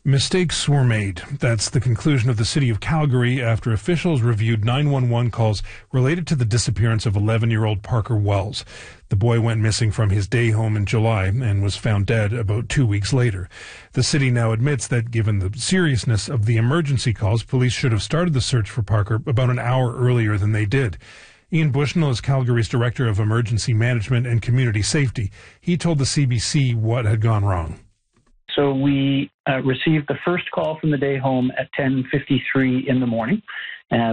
Mistakes were made. That's the conclusion of the city of Calgary after officials reviewed 911 calls related to the disappearance of 11-year-old Parker Wells. The boy went missing from his day home in July and was found dead about 2 weeks later. The city now admits that given the seriousness of the emergency calls, police should have started the search for Parker about an hour earlier than they did. Ian Bushnell is Calgary's Director of Emergency Management and Community Safety. He told the CBC what had gone wrong. So we received the first call from the day home at 10:53 in the morning.